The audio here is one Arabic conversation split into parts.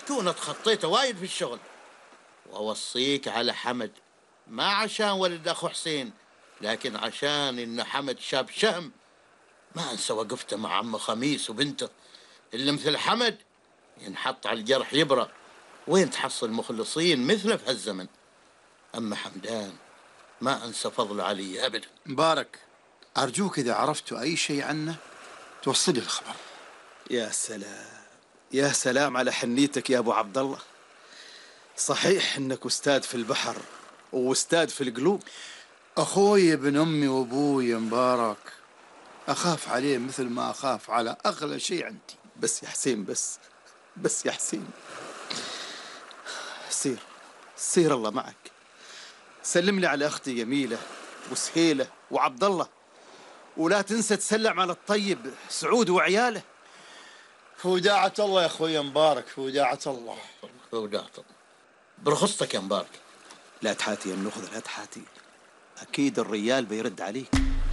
كونك خطيته وايد في الشغل. وأوصيك على حمد، ما عشان ولد أخو حسين، لكن عشان إن حمد شاب شهم. ما أنسى وقفته مع عم خميس وبنته، اللي مثل حمد ينحط على الجرح يبرأ. وين تحصل مخلصين مثله في هالزمن؟ أما حمدان ما أنسى فضله علي أبدا. مبارك، أرجوك إذا عرفتوا أي شيء عنه توصلي الخبر. يا سلام يا سلام على حنيتك يا أبو عبد الله. صحيح إنك أستاذ في البحر وأستاذ في القلوب. أخوي ابن أمي وأبوي مبارك، أخاف عليه مثل ما أخاف على أغلى شيء عندي. بس يا حسين، بس يا حسين، سير الله معك. سلم لي على أختي جميلة وسهيلة وعبد الله، ولا تنسى تسلم على الطيب سعود وعياله. في وداعة الله يا أخوي مبارك، في وداعة الله. في وداعة الله. برخصتك يا مبارك. لا تحاتي يا النخذ، لا تحاتي، أكيد الريال بيرد عليك.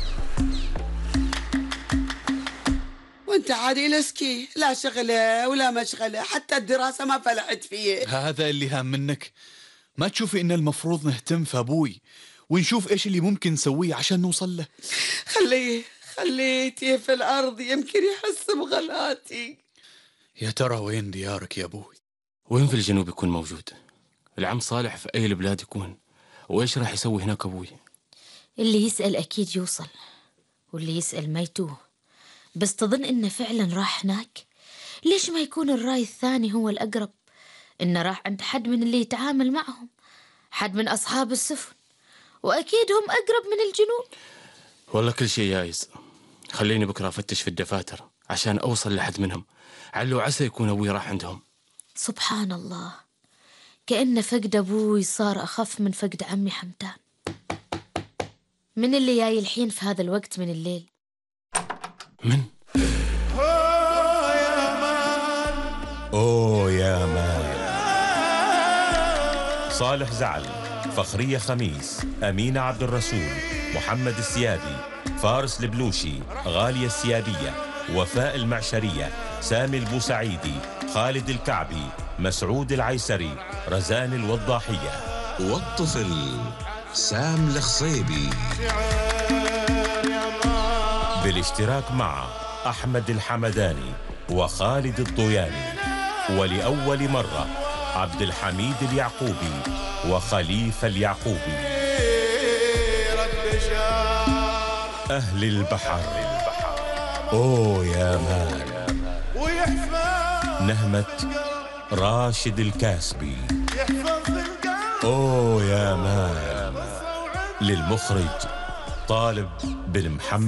وانت عادي لسكي، لا شغلة ولا مشغلة، حتى الدراسة ما فلحت فيه. هذا اللي هام منك؟ ما تشوفي إن المفروض نهتم في أبوي ونشوف إيش اللي ممكن نسويه عشان نوصل له؟ خليتيه في الأرض يمكن يحس بغلاتي. يا ترى وين ديارك يا أبوي؟ وين في الجنوب يكون موجود؟ العم صالح في أي البلاد يكون؟ وإيش راح يسوي هناك أبوي؟ اللي يسأل أكيد يوصل، واللي يسأل ما يتوه. بس تظن إنه فعلا راح هناك؟ ليش ما يكون الرأي الثاني هو الأقرب، إنه راح عند حد من اللي يتعامل معهم، حد من أصحاب السفن، وأكيد هم أقرب من الجنوب. والله كل شيء جايز. خليني بكرة أفتش في الدفاتر عشان أوصل لحد منهم، علو عسى يكون أبوي راح عندهم. سبحان الله، كأن فقد أبوي صار أخف من فقد عمي حمدان. من اللي جاي الحين في هذا الوقت من الليل؟ من؟ أوه يا مان. صالح زعل، فخرية خميس، أمينة عبد الرسول، محمد السيادي، فارس البلوشي، غالية السيادية، وفاء المعشرية، سامي البوسعيدي، خالد الكعبي، مسعود العيسري، رزان الوضاحية، والطفل سام الخصيبي، بالاشتراك مع أحمد الحمداني وخالد الضياني، ولأول مرة عبد الحميد اليعقوبي وخليفة اليعقوبي. أهل البحر، أوه يا مان. نهمة راشد الكاسبي، أوه يا مان. للمخرج طالب بن محمد.